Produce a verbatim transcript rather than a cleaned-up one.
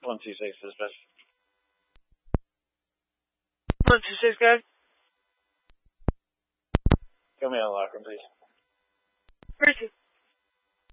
One two six is best. One two six, guys. Come in, locker room, please. Where is he?